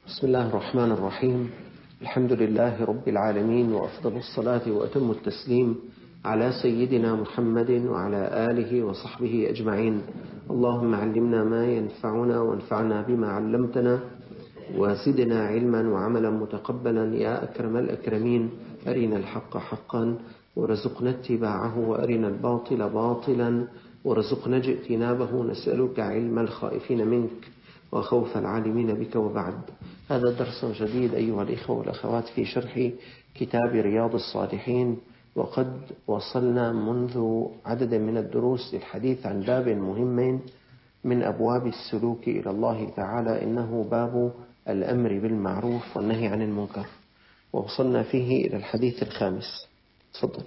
بسم الله الرحمن الرحيم. الحمد لله رب العالمين، وأفضل الصلاة وأتم التسليم على سيدنا محمد وعلى آله وصحبه أجمعين. اللهم علمنا ما ينفعنا وانفعنا بما علمتنا وزدنا علما وعملا متقبلا يا أكرم الأكرمين. أرنا الحق حقا ورزقنا اتباعه، وأرنا الباطل باطلا ورزقنا اجتنابه. نسألك علم الخائفين منك وخوف العالمين بك. وبعد، هذا درس جديد أيها الإخوة والأخوات في شرح كتاب رياض الصالحين، وقد وصلنا منذ عدد من الدروس للحديث عن باب مهم من أبواب السلوك إلى الله تعالى، إنه باب الأمر بالمعروف والنهي عن المنكر، ووصلنا فيه إلى الحديث الخامس. تفضل.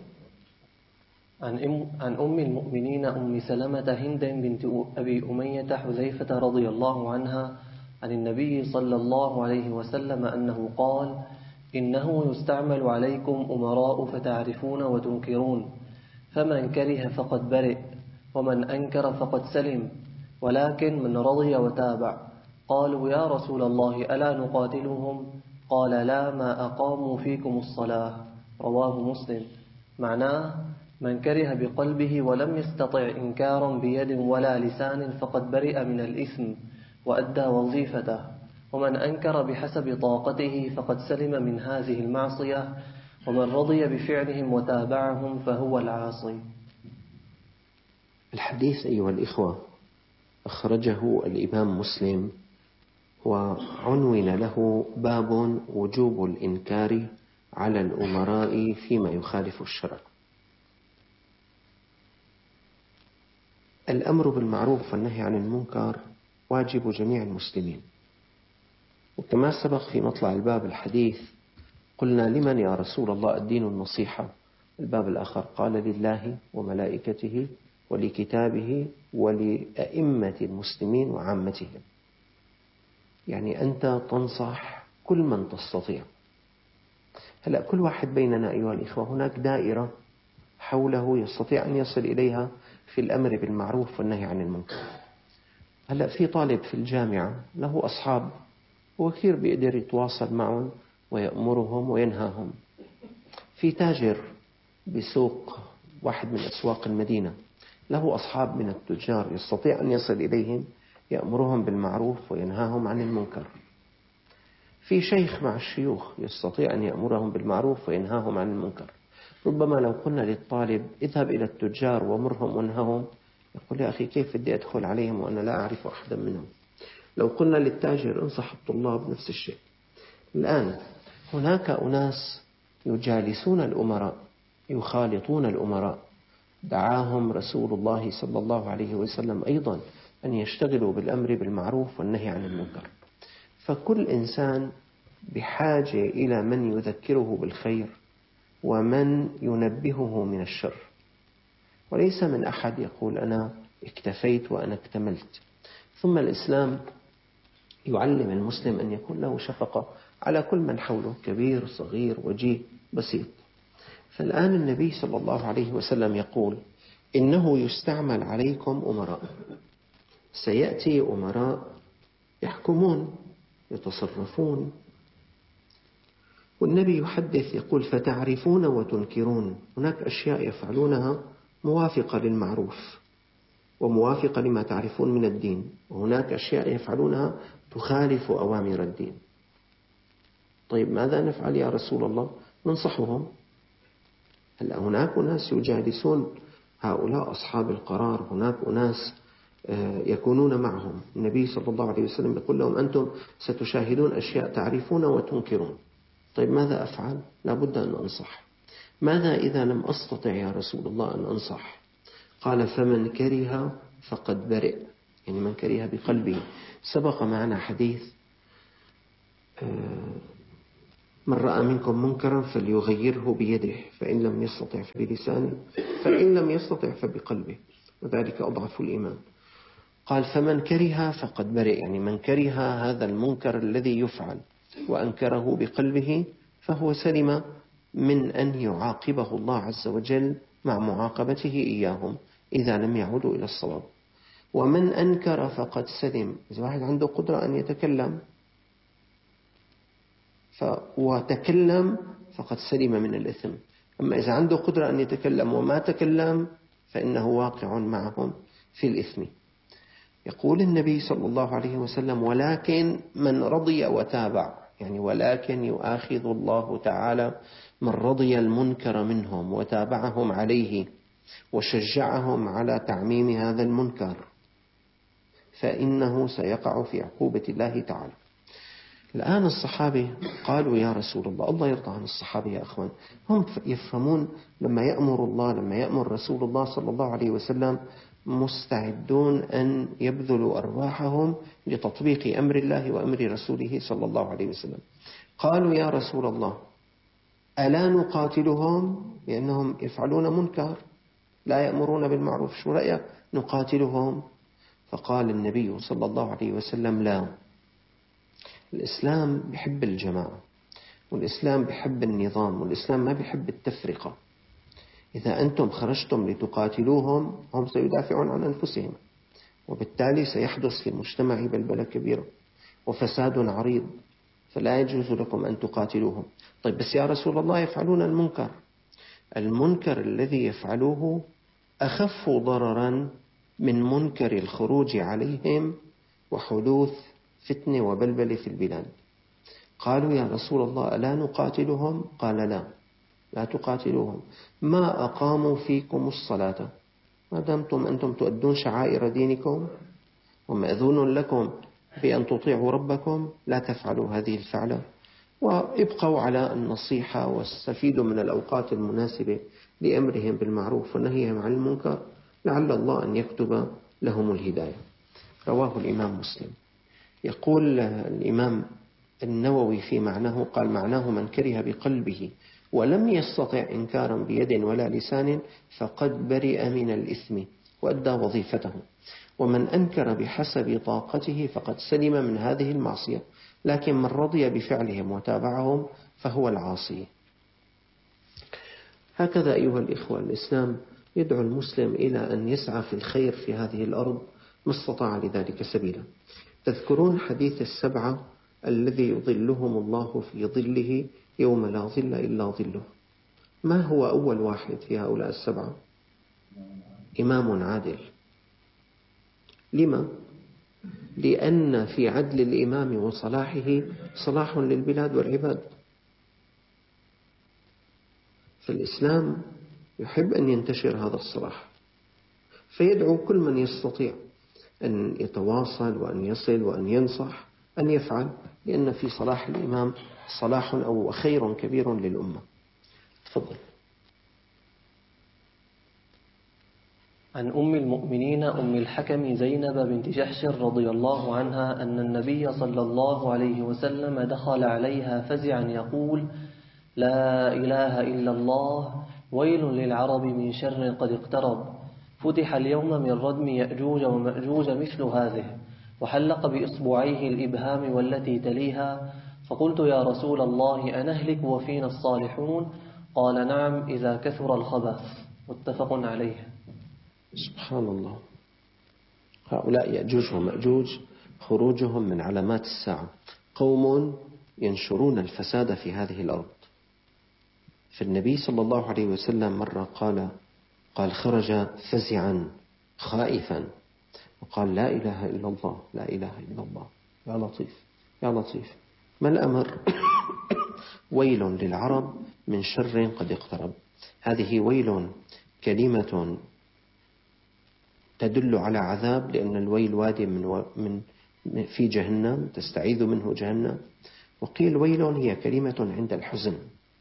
عن أم المؤمنين أم سلمة هند بنت أبي أمية حذيفة رضي الله عنها عن النبي صلى الله عليه وسلم أنه قال: إنه يستعمل عليكم أمراء فتعرفون وتنكرون، فمن كره فقد برئ، ومن أنكر فقد سلم، ولكن من رضي وتابع. قالوا: يا رسول الله ألا نقاتلهم؟ قال: لا، ما أقاموا فيكم الصلاة. رواه مسلم. معناه: من كره بقلبه ولم يستطع إنكارا بيد ولا لسان فقد برئ من الإثم وأدى وظيفته، ومن أنكر بحسب طاقته فقد سلم من هذه المعصية، ومن رضي بفعلهم وتابعهم فهو العاصي. الحديث أيها الإخوة أخرجه الإمام مسلم، وعنون له باب وجوب الإنكار على الأمراء فيما يخالف الشرع. الأمر بالمعروف والنهي عن المنكر واجب جميع المسلمين، وكما سبق في مطلع الباب الحديث قلنا: لمن يا رسول الله الدين النصيحة؟ الباب الآخر قال: لله وملائكته ولكتابه ولأئمة المسلمين وعامتهم. يعني أنت تنصح كل من تستطيع. هلأ كل واحد بيننا أيها الإخوة هناك دائرة حوله يستطيع أن يصل إليها في الأمر بالمعروف والنهي عن المنكر. هلأ في طالب في الجامعة له أصحاب وكثير بيقدر يتواصل معهم ويأمرهم وينهاهم. في تاجر بسوق واحد من أسواق المدينة له أصحاب من التجار يستطيع أن يصل إليهم يأمرهم بالمعروف وينهاهم عن المنكر. في شيخ مع الشيوخ يستطيع أن يأمرهم بالمعروف وينهاهم عن المنكر. ربما لو قلنا للطالب اذهب إلى التجار ومرهم وانههم، يقول: يا أخي كيف بدي أدخل عليهم وأنا لا أعرف أحدا منهم. لو قلنا للتاجر انصح الطلاب، نفس الشيء. الآن هناك أناس يجالسون الأمراء، يخالطون الأمراء، دعاهم رسول الله صلى الله عليه وسلم أيضا أن يشتغلوا بالأمر بالمعروف والنهي عن المنكر. فكل إنسان بحاجة إلى من يذكره بالخير ومن ينبهه من الشر، وليس من أحد يقول أنا اكتفيت وأنا اكتملت. ثم الإسلام يعلم المسلم أن يكون له شفقة على كل من حوله، كبير صغير وجيه بسيط. فالآن النبي صلى الله عليه وسلم يقول: إنه يستعمل عليكم أمراء. سيأتي أمراء يحكمون يتصرفون، والنبي يحدث يقول: فتعرفون وتنكرون. هناك أشياء يفعلونها موافقة للمعروف وموافقة لما تعرفون من الدين، وهناك أشياء يفعلونها تخالف أوامر الدين. طيب ماذا نفعل يا رسول الله؟ ننصحهم. هلا هناك ناس يجالسون هؤلاء أصحاب القرار، هناك أناس يكونون معهم. النبي صلى الله عليه وسلم يقول لهم: أنتم ستشاهدون أشياء تعرفون وتنكرون. طيب ماذا أفعل؟ لا بد أن أنصح. ماذا إذا لم أستطع يا رسول الله أن أنصح؟ قال: فمن كره فقد برئ، يعني من كره بقلبه. سبق معنا حديث: من رأى منكم منكرا فليغيره بيده، فإن لم يستطع فبلسانه، فإن لم يستطع فبقلبه، وذلك أضعف الإيمان. قال: فمن كره فقد برئ، يعني من كره هذا المنكر الذي يفعل وأنكره بقلبه فهو سلم من أن يعاقبه الله عز وجل مع معاقبته إياهم إذا لم يعودوا إلى الصواب. ومن أنكر فقد سلم. إذا واحد عنده قدرة أن يتكلم وتكلم فقد سلم من الإثم. أما إذا عنده قدرة أن يتكلم وما تكلم فإنه واقع معهم في الإثم. يقول النبي صلى الله عليه وسلم: ولكن من رضي وتابع، يعني ولكن يؤاخذ الله تعالى من رضي المنكر منهم وتابعهم عليه وشجعهم على تعميم هذا المنكر، فإنه سيقع في عقوبة الله تعالى. الآن الصحابة قالوا: يا رسول الله، الله يرضى عن الصحابة يا أخوان، هم يفهمون لما يأمر الله، لما يأمر رسول الله صلى الله عليه وسلم، مستعدون أن يبذلوا أرواحهم لتطبيق أمر الله وأمر رسوله صلى الله عليه وسلم. قالوا: يا رسول الله، ألا نقاتلهم لأنهم يفعلون منكر لا يأمرون بالمعروف، شو رأيك نقاتلهم؟ فقال النبي صلى الله عليه وسلم: لا، الإسلام بيحب الجماعة، والإسلام بيحب النظام، والإسلام ما بيحب التفرقة. إذا أنتم خرجتم لتقاتلوهم هم سيدافعون عن أنفسهم، وبالتالي سيحدث في المجتمع بلبلة كبيرة وفساد عريض، فلا يجوز لكم أن تقاتلوهم. طيب بس يا رسول الله يفعلون المنكر. المنكر الذي يفعلوه أخف ضررا من منكر الخروج عليهم وحدوث فتنة وبلبلة في البلاد. قالوا: يا رسول الله، ألا نقاتلهم؟ قال: لا، لا تقاتلوهم ما أقاموا فيكم الصلاة، ما دمتم أنتم تؤدون شعائر دينكم ومأذون لكم بأن تطيعوا ربكم، لا تفعلوا هذه الفعلة، وابقوا على النصيحة واستفيدوا من الأوقات المناسبة لأمرهم بالمعروف ونهيهم عن المنكر، لعل الله أن يكتب لهم الهداية. رواه الإمام مسلم. يقول الإمام النووي في معناه، قال: معناه من كره بقلبه ولم يستطع إنكارا بيد ولا لسان فقد برئ من الإثم وأدى وظيفته، ومن أنكر بحسب طاقته فقد سلم من هذه المعصية، لكن من رضي بفعلهم وتابعهم فهو العاصي. هكذا أيها الإخوة، الإسلام يدعو المسلم إلى أن يسعى في الخير في هذه الأرض ما استطاع لذلك سبيلا. تذكرون حديث السبعة الذي يظلهم الله في ظله يوم لا ظل إلا ظله؟ ما هو أول واحد في هؤلاء السبعة؟ إمام عادل. لما؟ لأن في عدل الإمام وصلاحه صلاح للبلاد والعباد. فالإسلام يحب أن ينتشر هذا الصلاح، فيدعو كل من يستطيع أن يتواصل وأن يصل وأن ينصح أن يفعل، لأن في صلاح الإمام صلاح أو خير كبير للأمة. تفضل. عن أم المؤمنين أم الحكم زينب بنت جحش رضي الله عنها أن النبي صلى الله عليه وسلم دخل عليها فزعا يقول: لا إله إلا الله، ويل للعرب من شر قد اقترب، فتح اليوم من ردم يأجوج ومأجوج مثل هذه، وحلق بإصبعيه الإبهام والتي تليها، فقلت: يا رسول الله، أنهلك وفينا الصالحون؟ قال: نعم، إذا كثر الخبث. متفق عليه. سبحان الله. هؤلاء يأجوج ومأجوج خروجهم من علامات الساعة، قوم ينشرون الفساد في هذه الأرض. فالنبي صلى الله عليه وسلم مرة قال خرج فزعا خائفا وقال: لا إله إلا الله، لا إله إلا الله. يا لطيف يا لطيف. ما الأمر؟ ويل للعرب من شر قد اقترب. هذه ويل كلمة تدل على عذاب، لأن الويل وادي من في جهنم تستعيذ منه جهنم. وقيل ويل هي كلمة عند الحزن.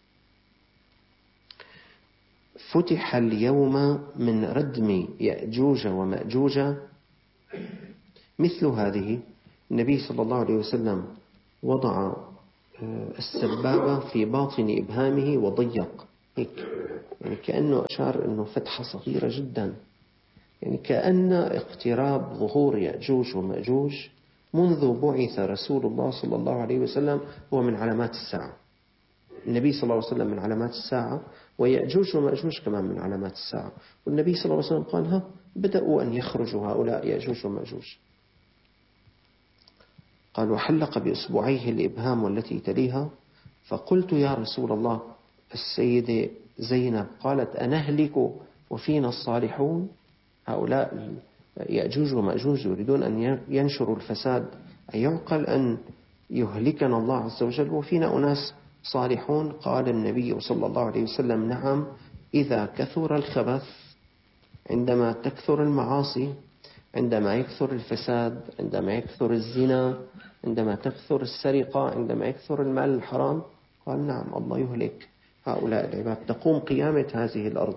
فتح اليوم من ردم يأجوج ومأجوج مثل هذه. النبي صلى الله عليه وسلم وضع السبابة في باطن إبهامه وضيق هيك، يعني كأنه أشار أنه فتحة صغيرة جدا، يعني كأن اقتراب ظهور يأجوج ومأجوج منذ بعث رسول الله صلى الله عليه وسلم هو من علامات الساعة. النبي صلى الله عليه وسلم من علامات الساعة، ويأجوج ومأجوج كمان من علامات الساعة. والنبي صلى الله عليه وسلم قال: بدأوا أن يخرجوا هؤلاء يأجوج ومأجوج. قال: وحلق بإصبعيه الإبهام والتي تليها، فقلت يا رسول الله، السيدة زينب قالت أنهلك وفينا الصالحون؟ هؤلاء يأجوج ومأجوج يريدون أن ينشروا الفساد، أيعقل أن يهلكنا الله عز وجل وفينا أناس صالحون؟ قال النبي صلى الله عليه وسلم نعم، إذا كثر الخبث، عندما تكثر المعاصي، عندما يكثر الفساد، عندما يكثر الزنا، عندما تكثر السرقة، عندما يكثر المال الحرام، قال نعم الله يهلك هؤلاء العباد. تقوم قيامة هذه الأرض،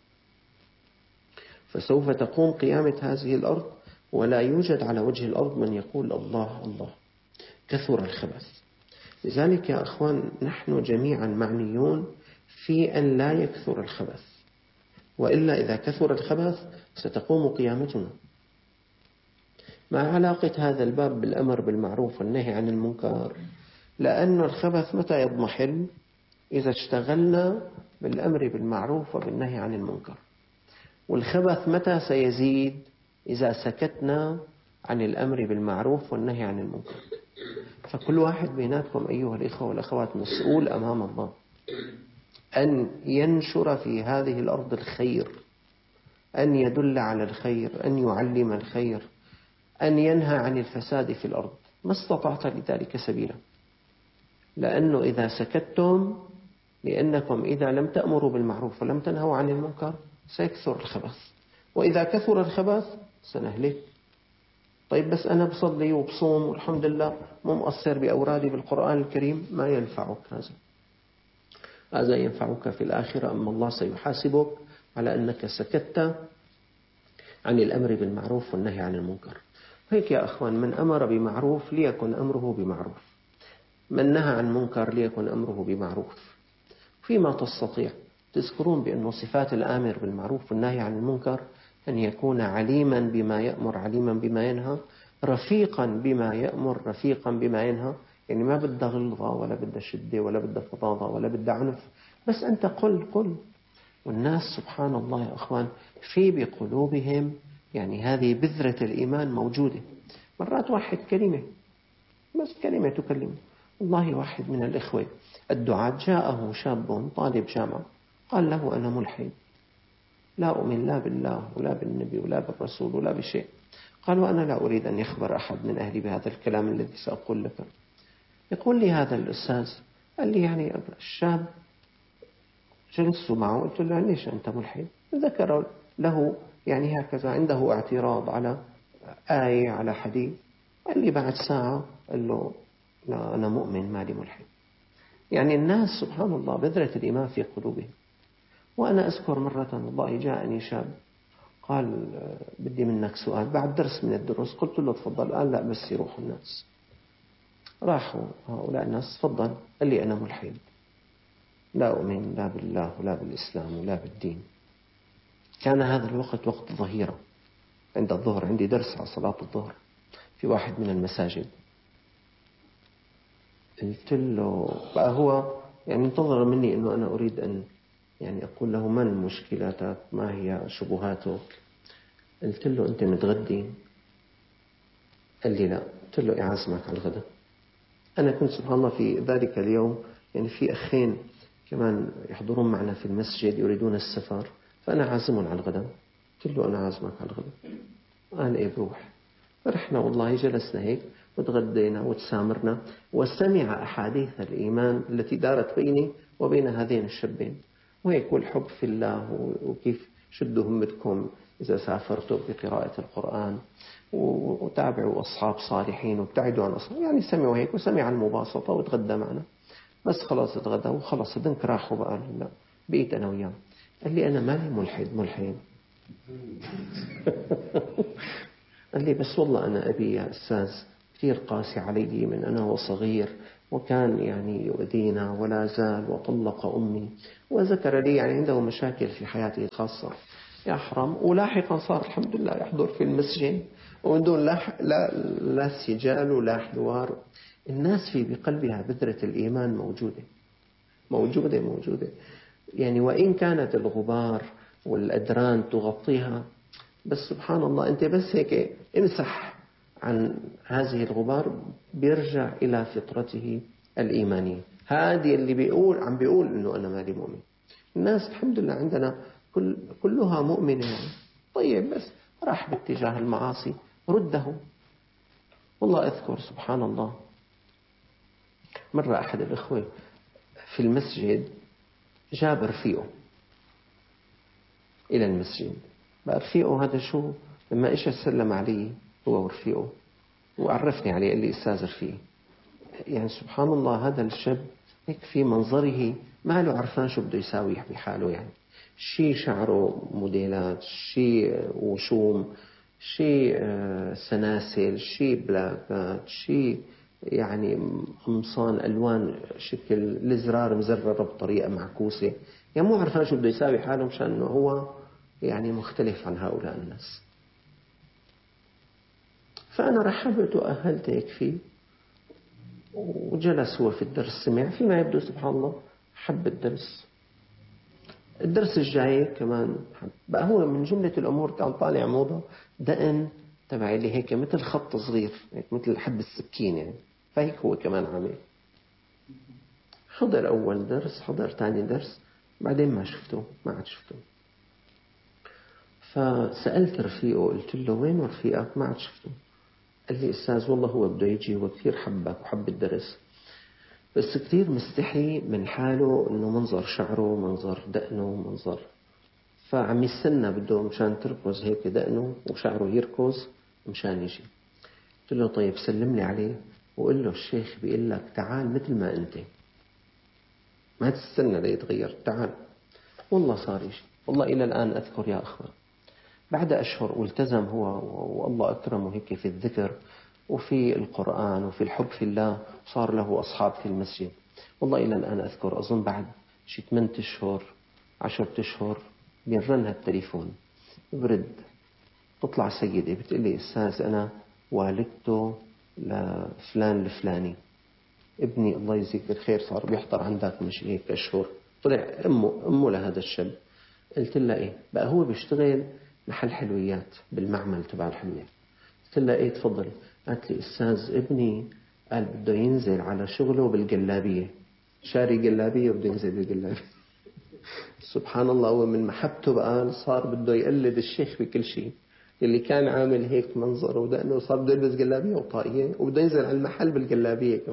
فسوف تقوم قيامة هذه الأرض ولا يوجد على وجه الأرض من يقول الله الله، كثر الخبث. لذلك يا أخوان نحن جميعا معنيون في أن لا يكثر الخبث، وإلا إذا كثر الخبث ستقوم قيامتنا. ما علاقة هذا الباب بالأمر بالمعروف والنهي عن المنكر؟ لأن الخبث متى يضمحل؟ إذا اشتغلنا بالأمر بالمعروف وبالنهي عن المنكر. والخبث متى سيزيد؟ إذا سكتنا عن الأمر بالمعروف والنهي عن المنكر. فكل واحد بيناتكم أيها الإخوة والأخوات مسؤول أمام الله أن ينشر في هذه الأرض الخير، أن يدل على الخير، أن يعلم الخير، أن ينهى عن الفساد في الأرض، ما استطعت لذلك سبيلا. لأنه إذا سكتتم، لأنكم إذا لم تأمروا بالمعروف ولم تنهوا عن المنكر سيكثر الخبث، وإذا كثر الخبث سنهلك. طيب بس أنا بصلي وبصوم والحمد لله مو مؤثر بأورادي بالقرآن الكريم، ما ينفعك هذا ينفعك في الآخرة، أما الله سيحاسبك على أنك سكت عن الأمر بالمعروف والنهي عن المنكر. هيك يا أخوان، من أمر بمعروف ليكن أمره بمعروف، من نهى عن منكر ليكن أمره بمعروف. فيما تستطيع تذكرون بأن صفات الآمر بالمعروف والنهي عن المنكر أن يكون عليما بما يأمر، عليما بما ينهى، رفيقا بما يأمر، رفيقا بما ينهى. يعني ما بدها غلظة ولا بدها شدة ولا بدها فظاظة ولا بدها عنف، بس أنت قل. والناس سبحان الله يا أخوان في بقلوبهم يعني هذه بذرة الإيمان موجودة. مرات واحد كلمة، بس كلمة تكلمه. والله واحد من الإخوة الدعاة جاءه شاب طالب جامعة قال له أنا ملحد، لا أؤمن لا بالله ولا بالنبي ولا بالرسول ولا بشيء. قال وأنا لا أريد أن يخبر أحد من أهلي بهذا الكلام الذي سأقول لك. يقول لي هذا الأستاذ، قال لي يعني الشاب جلست معه قلت له ليش أنت ملحد؟ ذكر له يعني هكذا عنده اعتراض على آية على حديث. قال لي بعد ساعة قال له لا أنا مؤمن مالي ملحد. يعني الناس سبحان الله بذرة الإيمان في قلوبهم. وأنا أذكر مرة والله جاءني شاب قال بدي منك سؤال بعد درس من الدروس. قلت له تفضل. قال لا بس يروحوا الناس. راحوا هؤلاء الناس تفضل. قال لي أنا ملحد، لا أؤمن لا بالله ولا بالإسلام ولا بالدين. كان هذا الوقت وقت ظهيرة عند الظهر، عندي درس على صلاة الظهر في واحد من المساجد. قلت له بقى هو يعني انتظر مني أنه أنا أريد أن يعني أقول له ما المشكلات، ما هي شبهاتك. قلت له أنت متغدي؟ قال لي لا. قلت له أعزمك على الغداء. أنا كنت سبحان الله في ذلك اليوم يعني في أخين كمان يحضرون معنا في المسجد يريدون السفر، فأنا عازمهم على الغداء. قلت له أنا عازمك على الغداء. قال إيه بروح. فرحنا والله جلسنا هيك وتغدينا وتسامرنا، وسمع أحاديث الإيمان التي دارت بيني وبين هذين الشابين، وهيك والحب في الله، وكيف شدوا همتكم إذا سافرتوا بقراءة القرآن، وتابعوا أصحاب صالحين وابتعدوا عن أصحاب. يعني سمعوا هيك وسمع المباسطة وتغدى معنا. بس خلاص اتغدى وخلاص بدنك راحوا بقى. لا بقيت أنا وياه. قال لي أنا مالي ملحد قال لي بس والله أنا أبي يا أستاذ كثير قاسي علي من أنا وصغير، وكان يعني يؤذينا ولا زال، وطلق أمي، وذكر لي يعني عنده مشاكل في حياته الخاصة. يا حرام. ولاحقا صار الحمد لله يحضر في المسجد ومن دون لا سجال ولا حوار. الناس في بقلبها بذرة الإيمان موجودة يعني، وإن كانت الغبار والأدران تغطيها، بس سبحان الله أنت بس هيك امسح عن هذه الغبار بيرجع إلى فطرته الإيمانية. هذه اللي عم بيقول إنه أنا مالي مؤمن. الناس الحمد لله عندنا كلها مؤمنة يعني. طيب بس راح باتجاه المعاصي رده. والله أذكر سبحان الله مرة أحد الإخوة في المسجد جاب رفيقه إلى المسجد. بقى رفيقه هذا شو لما إيش سلم علي هو ورفيقه وعرفني عليه، قال لي أستاذ رفيقي. يعني سبحان الله هذا الشاب هيك في منظره ما له عرفان شو بده يساوي بحاله. يعني شي شعره موديلات، شي وشوم، شي سناسل، شي بلاكات، شي يعني قمصان ألوان شكل الزرار مزررة بطريقة معكوسة. يعني مو عرفان شو بده يساوي حاله مشان أنه هو يعني مختلف عن هؤلاء الناس. فأنا رحبت وأهلت هيك فيه، وجلس هو في الدرس سمع فيما يبدو سبحان الله حب الدرس. الدرس الجاي كمان حب. بقى هو من جملة الأمور كان طالع موضة دقن تبع اللي هيك مثل خط صغير هيك مثل حب السكين يعني. فهيك هو كمان عامل. حضر أول درس، حضر ثاني درس، بعدين ما شفته، ما عاد شفته. فسألت رفيقه قلت له وين رفيقك؟ ما عاد شفته. قال لي أستاذ والله هو بده يجي، هو كثير حبك وحب الدرس بس كثير مستحي من حاله إنه منظر شعره، منظر دقنه، منظر، فعم يستنى بده مشان تركز هيك دقنه وشعره يركز مشان يجي. قلت له طيب سلم لي عليه وقل له الشيخ بيقول لك تعال مثل ما أنت، ما تستنى ليتغير، تعال. والله صار يجي. والله إلى الآن أذكر يا أخوة بعد أشهر والتزم هو، والله أكرمه هيك في الذكر وفي القرآن وفي الحب في الله، صار له أصحاب في المسجد. والله إلى الآن أذكر أظن بعد شي 8 أشهر 10 أشهر بيرنها التليفون برد، تطلع سيدة بتقول لي أستاذ أنا والدته لفلان الفلاني، ابني الله يجزيك الخير صار بيحضر عندك مش هيك أشهر، طلع أمه لهذا الشاب. قلت لها إيه بقى هو بيشتغل محل حلويات بالمعمل تبع الحلويات. قلت لها إيه تفضل. قالت لي أستاذ ابني قال بده ينزل على شغله بالجلابية، شاري جلابية وبده ينزل بالجلابية. سبحان الله هو من محبته بقى صار بده يقلد الشيخ بكل شيء. اللي كان عامل هيك منظر ودقنه صار بده يلبس جلابية وطاقية وبده ينزل على المحل بالجلابية كمان.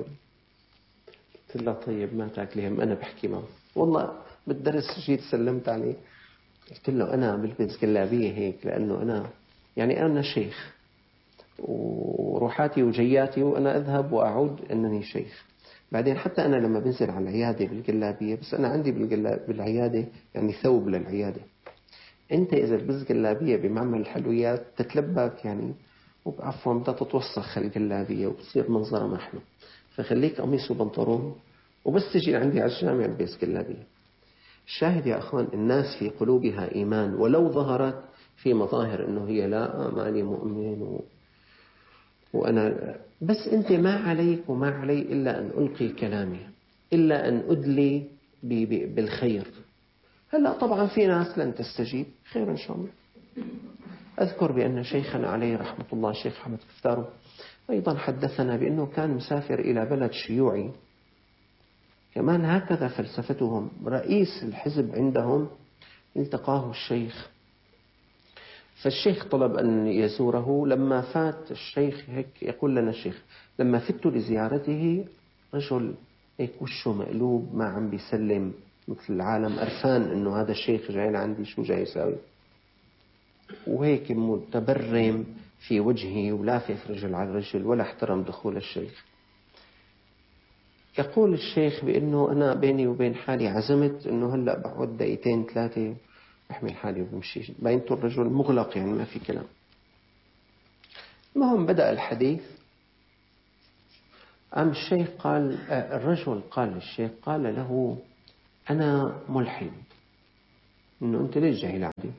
قلت له طيب ما تاكلي هم أنا بحكي معه. والله بالدرس جيت سلمت عليه قلت له أنا بلبس جلابية هيك لأنه أنا يعني أنا شيخ وروحاتي وجياتي وأنا أذهب وأعود أنني شيخ. بعدين حتى أنا لما بنزل على العيادة بالجلابية بس أنا عندي بالعيادة يعني ثوب للعيادة. أنت إذا لبست جلابية بمعمل الحلويات تتلبك يعني وعفوا بدها تتوسخ الجلابية وبتصير منظرها ما حلو. فخليك قميص وبنطلون وبس تجي عندي على الجامع البس جلابية. الشاهد يا أخوان الناس في قلوبها إيمان ولو ظهرت في مظاهر أنه هي لا ماني مؤمن وأنا بس أنت ما عليك وما علي إلا أن ألقي كلامي، إلا أن أدلي بالخير. هلأ طبعا في ناس لن تستجيب، خير إن شاء الله. أذكر بأن شيخنا عليه رحمة الله الشيخ حمد كفتارو أيضا حدثنا بأنه كان مسافر إلى بلد شيوعي كمان هكذا فلسفتهم. رئيس الحزب عندهم التقاه الشيخ، فالشيخ طلب أن يزوره. لما فات الشيخ هيك يقول لنا الشيخ لما فت لزيارته رجل هيك وشه مقلوب ما عم بيسلم مثل العالم قرفان أنه هذا الشيخ جاي لعندي شو جاي يساوي، وهيك متبرم في وجهه ولافف رجل على رجل ولا احترم دخول الشيخ. يقول الشيخ بأنه أنا بيني وبين حالي عزمت أنه هلأ بعد دقيقتين 3 بحمل حالي وبمشي. بينته الرجل مغلق يعني ما في كلام. المهم بدأ الحديث. قام الشيخ قال الرجل قال للشيخ قال له أنا ملحد، إنه أنت ليش جاي لعندي؟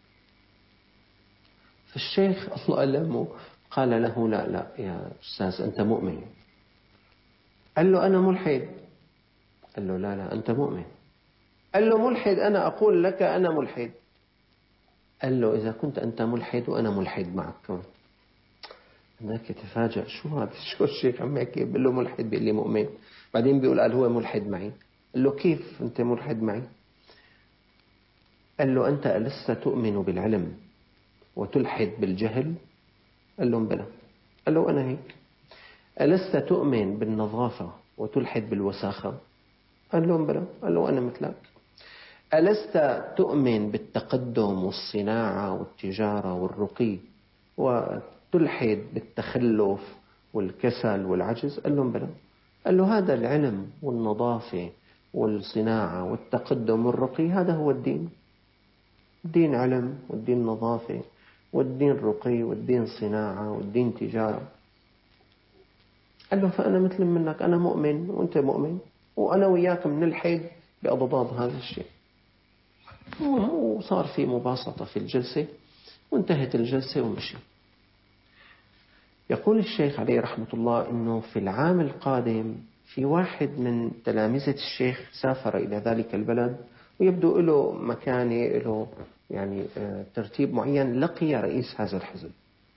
فالشيخ الله ألمه قال له لا لا يا أستاذ أنت مؤمن. قال له أنا ملحد. قال له لا لا أنت مؤمن. قال له ملحد أنا أقول لك أنا ملحد. قال له إذا كنت أنت ملحد وأنا ملحد معك. هناك تفاجأ، شو هذا؟ شو الشيخ عم يحكي؟ بيقول له ملحد، بيقول لي مؤمن. بعدين بيقول قال هو ملحد معي. قال له كيف أنت ملحد معي؟ قال له أنت ألست تؤمن بالعلم وتلحد بالجهل؟ قال له بلى. قال له أنا هيك. ألست تؤمن بالنظافة وتلحد بالوساخة؟ قال له بلى. قال له أنا مثلك. ألست تؤمن بالتقدم والصناعة والتجارة والرقي وتلحد بالتخلف والكسل والعجز؟ قال له بلى. قال له هذا العلم والنظافة والصناعة والتقدم والرقي هذا هو الدين. الدين علم، والدين نظافة، والدين رقي، والدين صناعة، والدين تجارة. قال له فأنا مثل منك، أنا مؤمن وأنت مؤمن، وأنا وياك بنلحد بأضداد هذا الشيء. وصار في مباسطة في الجلسة، وانتهت الجلسة ومشي. يقول الشيخ عليه رحمة الله أنه في العام القادم في واحد من تلامذة الشيخ سافر إلى ذلك البلد، ويبدو له مكانة، له يعني ترتيب معين، لقي رئيس هذا الحزب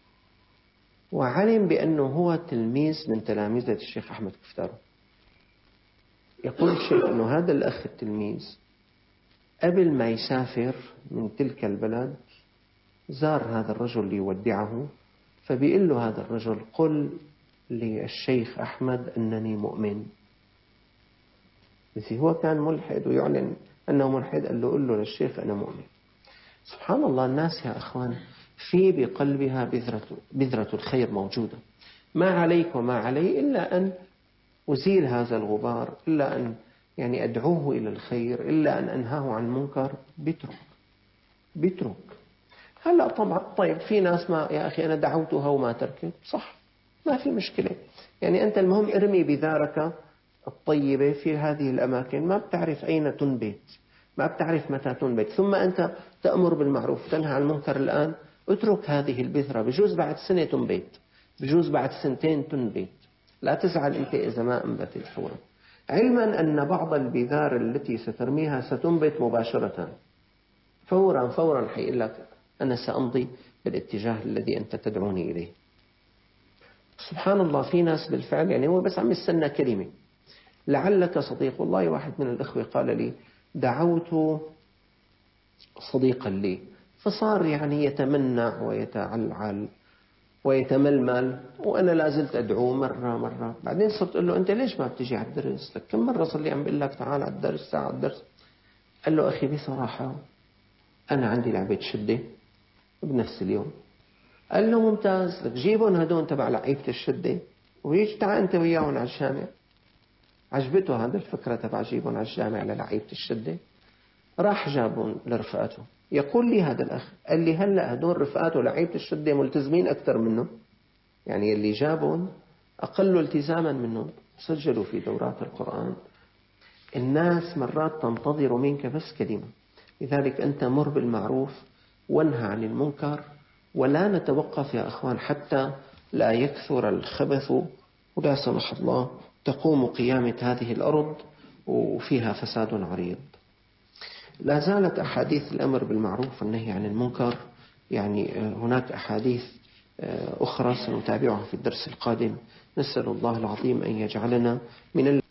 وعلم بأنه هو تلميذ من تلامذة الشيخ أحمد كفتارو. يقول الشيخ أنه هذا الأخ التلميذ قبل ما يسافر من تلك البلد زار هذا الرجل ليودعه، فبيقول له هذا الرجل قل للشيخ أحمد أنني مؤمن. بس هو كان ملحد ويعلن أنه ملحد، قال له قل له للشيخ أنا مؤمن. سبحان الله، الناس يا أخوان في بقلبها بذرة الخير موجودة. ما عليك وما علي إلا أن أزيل هذا الغبار، إلا أن يعني أدعوه إلى الخير، إلا أن أنهاه عن منكر، بيترك. هلأ طبعا طيب في ناس ما يا أخي أنا دعوتها وما تركت، صح، ما في مشكلة. يعني أنت المهم ارمي بذارك الطيبة في هذه الأماكن، ما بتعرف أين تنبت، ما بتعرف متى تنبت. ثم أنت تأمر بالمعروف تنهى عن المنكر الآن، اترك هذه البذرة، بجوز بعد سنة تنبت، بجوز بعد سنتين تنبت. لا تزعل أنت إذا ما أنبتت فورا، علما أن بعض البذار التي سترميها ستنبت مباشرة، فورا حيقول لك أنا سأمضي بالاتجاه الذي أنت تدعوني إليه. سبحان الله، في ناس بالفعل يعني هو بس عم يستنى كلمة. لعلك صديق، والله واحد من الإخوة قال لي دعوت صديقا لي فصار يعني يتمنع ويتعلعل ويتململ، وأنا لازلت أدعوه مرة. بعدين صرت أقول له أنت ليش ما بتجي على الدرس؟ لك كم مرة صار لي عم بقول لك تعال على الدرس، تعال على الدرس. قال له أخي بصراحة أنا عندي لعبة شدة بنفس اليوم. قال له ممتاز، لك جيبهم هدول تبع لعيبة الشدة ويجي تعال أنت وياهم على الجامع. عجبته هذا الفكرة تبع جيبهم على الجامع للعيبة الشدة، راح جابهم لرفقاته. يقول لي هذا الأخ قال لي هلأ هدول رفقاته لعيبة الشدة ملتزمين أكثر منه، يعني اللي جابهم أقل التزاما منه، سجلوا في دورات القرآن. الناس مرات تنتظر منك بس كلمة. لذلك أنت مر بالمعروف وانهى عن المنكر، ولا نتوقف يا أخوان حتى لا يكثر الخبث ولا سمح الله تقوم قيامة هذه الأرض وفيها فساد عريض. لا زالت أحاديث الأمر بالمعروف والنهي عن المنكر، يعني هناك أحاديث أخرى سنتابعها في الدرس القادم. نسأل الله العظيم أن يجعلنا من